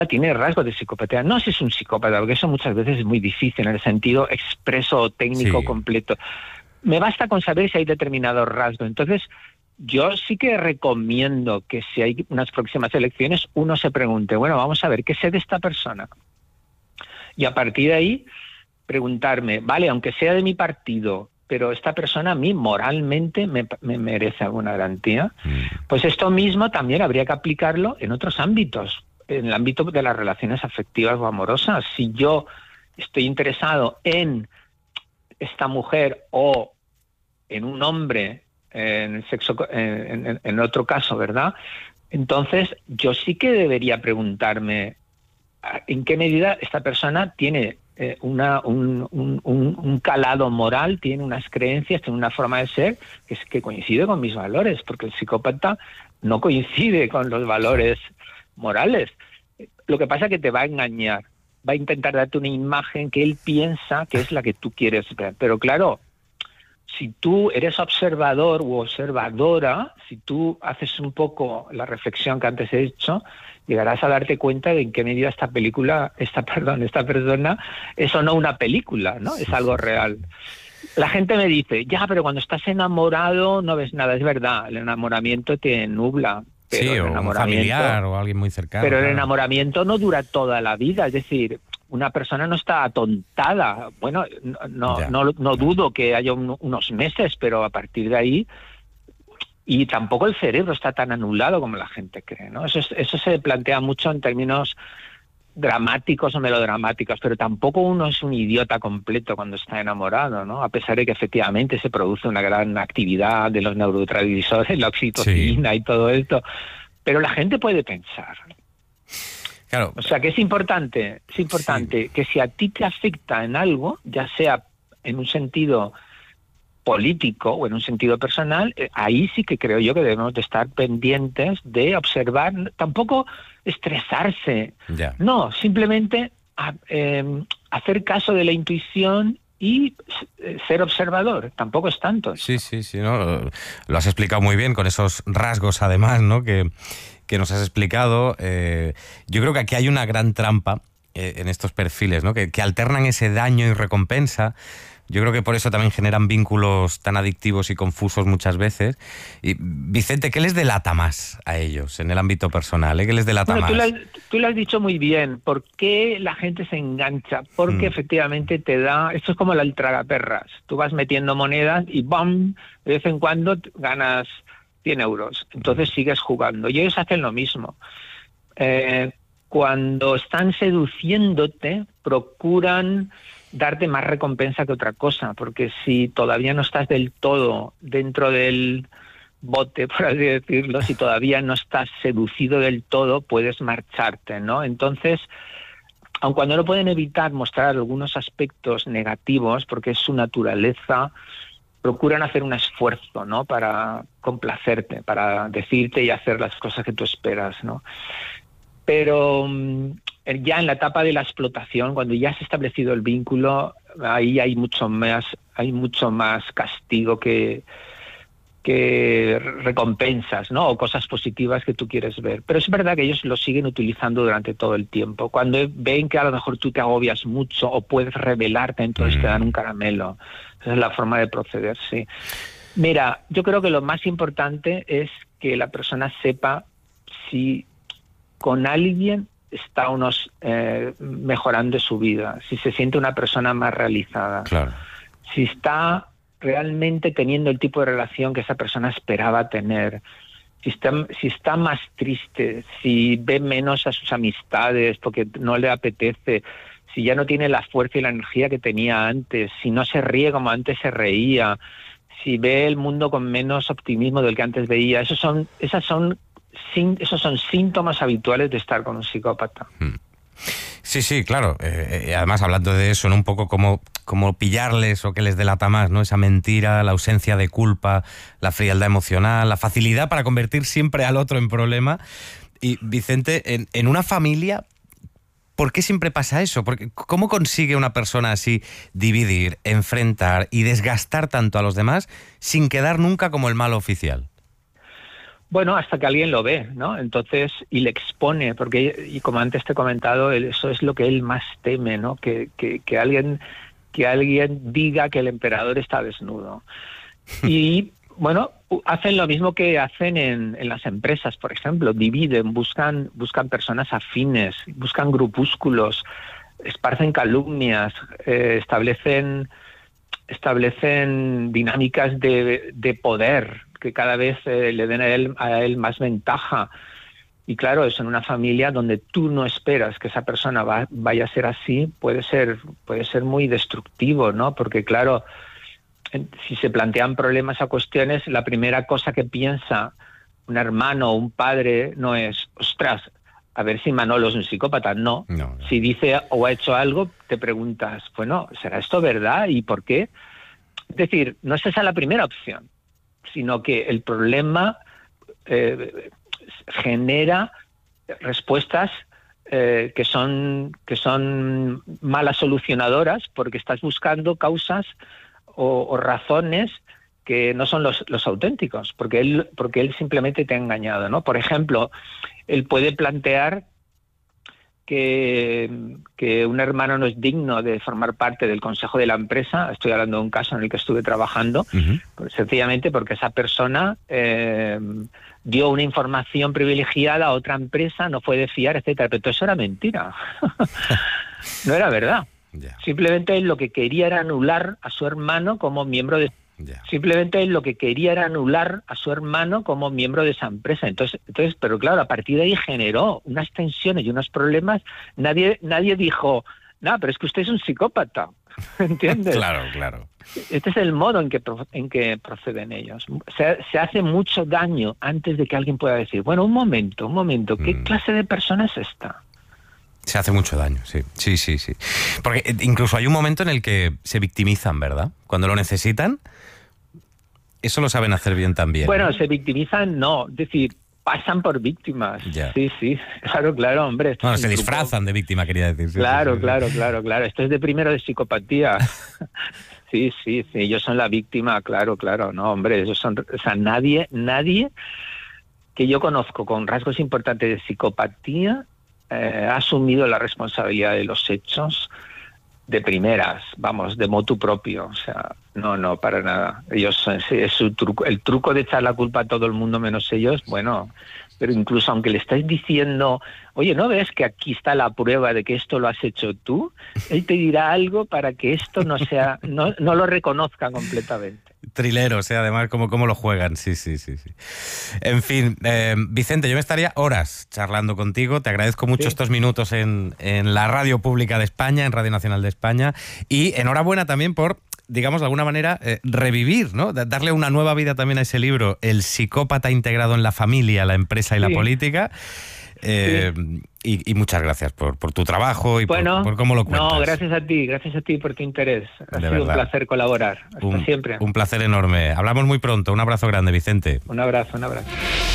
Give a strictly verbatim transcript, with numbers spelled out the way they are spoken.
tiene rasgos de psicopatía. No sé si es un psicópata, porque eso muchas veces es muy difícil en el sentido expreso o técnico sí. completo. Me basta con saber si hay determinados rasgos. Entonces, yo sí que recomiendo que si hay unas próximas elecciones, uno se pregunte, bueno, vamos a ver, ¿qué sé de esta persona? Y a partir de ahí, preguntarme, vale, aunque sea de mi partido, pero esta persona a mí moralmente me, me merece alguna garantía. Mm. Pues esto mismo también habría que aplicarlo en otros ámbitos, en el ámbito de las relaciones afectivas o amorosas. Si yo estoy interesado en esta mujer o en un hombre, en el sexo, en, en, en otro caso, ¿verdad? Entonces, yo sí que debería preguntarme en qué medida esta persona tiene eh, una, un, un, un calado moral, tiene unas creencias, tiene una forma de ser que, es, que coincide con mis valores, porque el psicópata no coincide con los valores morales. Lo que pasa es que te va a engañar, va a intentar darte una imagen que él piensa que es la que tú quieres ver. Pero claro, si tú eres observador u observadora, si tú haces un poco la reflexión que antes he hecho, llegarás a darte cuenta de en qué medida esta película, esta perdón, esta persona es o no una película, ¿no? Es algo real. La gente me dice, ya, pero cuando estás enamorado no ves nada. Es verdad, el enamoramiento te nubla. Pero sí, el o un enamoramiento, familiar o alguien muy cercano. Pero el claro. enamoramiento no dura toda la vida, es decir, una persona no está atontada. Bueno, no, no, no, no dudo que haya un, unos meses, pero a partir de ahí, y tampoco el cerebro está tan anulado como la gente cree, ¿no? Eso, es, eso se plantea mucho en términos dramáticos o melodramáticos, pero tampoco uno es un idiota completo cuando está enamorado, ¿no? A pesar de que efectivamente se produce una gran actividad de los neurotransmisores, la oxitocina sí. y todo esto, pero la gente puede pensar. Claro. O sea que es importante, es importante sí. que si a ti te afecta en algo, ya sea en un sentido político o en un sentido personal, eh, ahí sí que creo yo que debemos de estar pendientes de observar, tampoco estresarse, ya. no, simplemente a, eh, hacer caso de la intuición y eh, ser observador, tampoco es tanto. Sí, sí, sí, ¿no? Lo, lo has explicado muy bien, con esos rasgos además, ¿no? que, que nos has explicado. Eh, yo creo que aquí hay una gran trampa eh, en estos perfiles, ¿no? Que, que alternan ese daño y recompensa. Yo creo que por eso también generan vínculos tan adictivos y confusos muchas veces. Y Vicente, ¿qué les delata más a ellos en el ámbito personal? ¿eh? ¿Qué les delata bueno, más? Tú lo, has, tú lo has dicho muy bien. ¿Por qué la gente se engancha? Porque hmm. efectivamente te da... Esto es como el tragaperras. Tú vas metiendo monedas y ¡bam! De vez en cuando ganas cien euros. Entonces hmm. sigues jugando. Y ellos hacen lo mismo. Eh, cuando están seduciéndote, procuran darte más recompensa que otra cosa, porque si todavía no estás del todo dentro del bote, por así decirlo, si todavía no estás seducido del todo, puedes marcharte, ¿no? Entonces, aun cuando no pueden evitar mostrar algunos aspectos negativos, porque es su naturaleza, procuran hacer un esfuerzo, ¿no? Para complacerte, para decirte y hacer las cosas que tú esperas, ¿no? Pero ya en la etapa de la explotación, cuando ya se ha establecido el vínculo, ahí hay mucho más, hay mucho más castigo que, que recompensas, ¿no? O cosas positivas que tú quieres ver. Pero es verdad que ellos lo siguen utilizando durante todo el tiempo. Cuando ven que a lo mejor tú te agobias mucho o puedes rebelarte, entonces mm. te dan un caramelo. Esa es la forma de proceder, sí. Mira, yo creo que lo más importante es que la persona sepa si con alguien está unos eh, mejorando su vida, si se siente una persona más realizada, claro. si está realmente teniendo el tipo de relación que esa persona esperaba tener, si está, si está más triste, si ve menos a sus amistades porque no le apetece, si ya no tiene la fuerza y la energía que tenía antes, si no se ríe como antes se reía, si ve el mundo con menos optimismo del que antes veía. Esos son, esas son Esos son síntomas habituales de estar con un psicópata. Sí, sí, claro. Eh, además, hablando de eso, ¿no? Un poco como, como pillarles o que les delata más, ¿no? Esa mentira, la ausencia de culpa, la frialdad emocional, la facilidad para convertir siempre al otro en problema. Y, Vicente, en, en una familia, ¿por qué siempre pasa eso? Porque, ¿cómo consigue una persona así dividir, enfrentar y desgastar tanto a los demás sin quedar nunca como el malo oficial? Bueno, hasta que alguien lo ve, ¿no? Entonces, y le expone, porque, y como antes te he comentado, eso es lo que él más teme, ¿no? Que, que, que alguien, que alguien diga que el emperador está desnudo. Y, bueno, hacen lo mismo que hacen en, en las empresas, por ejemplo, dividen, buscan, buscan personas afines, buscan grupúsculos, esparcen calumnias, eh, establecen, establecen dinámicas de, de poder, que cada vez eh, le den a él, a él más ventaja. Y claro, eso en una familia donde tú no esperas que esa persona va, vaya a ser así, puede ser, puede ser muy destructivo, ¿no? Porque claro, en, si se plantean problemas o cuestiones, la primera cosa que piensa un hermano o un padre no es, ostras, a ver si Manolo es un psicópata. No. No, no. Si dice o ha hecho algo, te preguntas, bueno, ¿será esto verdad? ¿Y por qué? Es decir, no es esa la primera opción, sino que el problema eh, genera respuestas eh, que son que son malas solucionadoras, porque estás buscando causas o, o razones que no son los, los auténticos, porque él porque él simplemente te ha engañado, ¿no? Por ejemplo, él puede plantear que, que un hermano no es digno de formar parte del consejo de la empresa. Estoy hablando de un caso en el que estuve trabajando, uh-huh. pues, sencillamente porque esa persona eh, dio una información privilegiada a otra empresa, no fue de fiar, etcétera. Pero todo eso era mentira. No era verdad. Yeah. Simplemente él lo que quería era anular a su hermano como miembro de Yeah. Simplemente él lo que quería era anular a su hermano como miembro de esa empresa. Entonces, entonces, pero claro, a partir de ahí generó unas tensiones y unos problemas. Nadie, nadie dijo, no, pero es que usted es un psicópata, ¿entiendes? Claro, claro. Este es el modo en que en que proceden ellos. Se, se hace mucho daño antes de que alguien pueda decir, bueno, un momento, un momento, ¿qué mm. clase de persona es esta? Se hace mucho daño, sí, sí, sí, sí. Porque incluso hay un momento en el que se victimizan, ¿verdad? Cuando lo necesitan. Eso lo saben hacer bien también. Bueno, ¿no? Se victimizan, no. Es decir, pasan por víctimas. Ya. Sí, sí. Claro, claro, hombre. Bueno, se disfrazan de víctima, quería decir. Sí, claro, sí, sí, claro, sí. claro, claro. Esto es de primero de psicopatía. Sí, sí, sí. Ellos son la víctima, claro, claro. No, hombre, ellos son... O sea, nadie, nadie que yo conozco con rasgos importantes de psicopatía eh, ha asumido la responsabilidad de los hechos de primeras, vamos, de motu propio. O sea, no, no, para nada. Ellos, es su truco, el truco de echar la culpa a todo el mundo menos ellos, bueno, pero incluso aunque le estáis diciendo, oye, ¿no ves que aquí está la prueba de que esto lo has hecho tú? Él te dirá algo para que esto no sea, no, no lo reconozca completamente. Trileros, ¿eh? Además, cómo, cómo lo juegan, sí, sí, sí, sí. En fin, eh, Vicente, yo me estaría horas charlando contigo. Te agradezco mucho sí. estos minutos en, en la Radio Pública de España, en Radio Nacional de España, y enhorabuena también por, digamos, de alguna manera, eh, revivir, ¿no? Darle una nueva vida también a ese libro, El psicópata integrado en la familia, la empresa y sí. la política. Eh, sí. y, y muchas gracias por, por tu trabajo y bueno, por, por cómo lo cuentas. No, gracias a ti, gracias a ti por tu interés. Ha de sido verdad. un placer colaborar. Hasta un, siempre. Un placer enorme. Hablamos muy pronto. Un abrazo grande, Vicente. Un abrazo, un abrazo.